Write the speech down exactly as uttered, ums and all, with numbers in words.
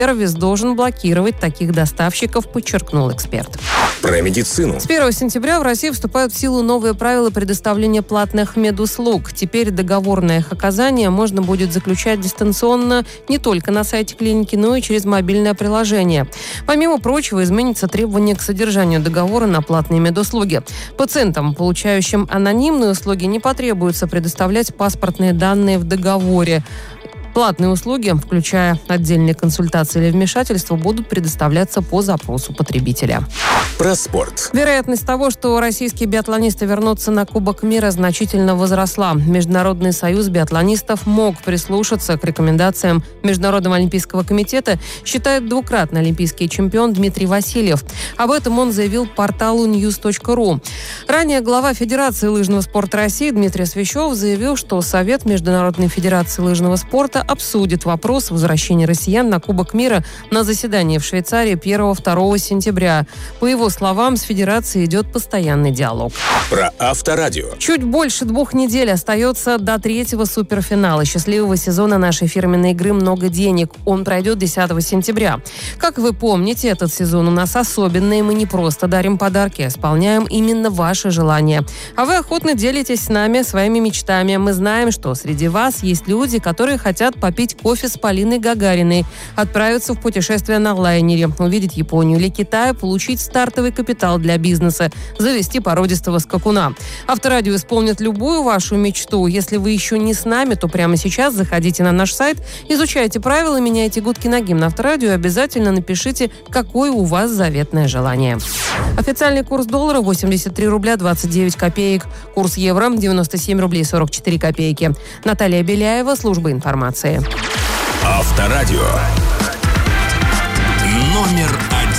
Сервис должен блокировать таких доставщиков, подчеркнул эксперт. Про медицину. С первого сентября в России вступают в силу новые правила предоставления платных медуслуг. Теперь договорное их оказание можно будет заключать дистанционно не только на сайте клиники, но и через мобильное приложение. Помимо прочего, изменится требование к содержанию договора на платные медуслуги. Пациентам, получающим анонимные услуги, не потребуется предоставлять паспортные данные в договоре. Платные услуги, включая отдельные консультации или вмешательства, будут предоставляться по запросу потребителя. Про спорт. Вероятность того, что российские биатлонисты вернутся на Кубок мира, значительно возросла. Международный союз биатлонистов мог прислушаться к рекомендациям Международного олимпийского комитета, считает двукратный олимпийский чемпион Дмитрий Васильев. Об этом он заявил порталу ньюс точка ру. Ранее глава Федерации лыжного спорта России Дмитрий Свящев заявил, что Совет Международной федерации лыжного спорта обсудит вопрос возвращения россиян на Кубок мира на заседании в Швейцарии первого-второго сентября. По его словам, с Федерацией идет постоянный диалог. Про Авторадио. Чуть больше двух недель остается до третьего суперфинала счастливого сезона нашей фирменной игры «Много денег». Он пройдет десятого сентября. Как вы помните, этот сезон у нас особенный. Мы не просто дарим подарки, а исполняем именно ваши желания. А вы охотно делитесь с нами своими мечтами. Мы знаем, что среди вас есть люди, которые хотят попить кофе с Полиной Гагариной, отправиться в путешествие на лайнере, увидеть Японию или Китай, получить стартовый капитал для бизнеса, завести породистого скакуна. Авторадио исполнит любую вашу мечту. Если вы еще не с нами, то прямо сейчас заходите на наш сайт, изучайте правила, меняйте гудки на гимн Авторадио и обязательно напишите, какое у вас заветное желание. Официальный курс доллара восемьдесят три рубля двадцать девять копеек. Курс евро девяносто семь рублей сорок четыре копейки. Наталья Беляева, служба информации. Авторадио.